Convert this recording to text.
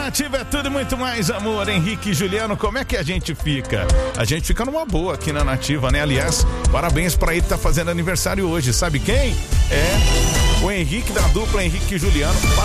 Nativa é tudo e muito mais, amor. Henrique e Juliano, como é que a gente fica? A gente fica numa boa aqui na Nativa, né? Aliás, parabéns pra ele que tá fazendo aniversário hoje. Sabe quem? É o Henrique da dupla Henrique e Juliano.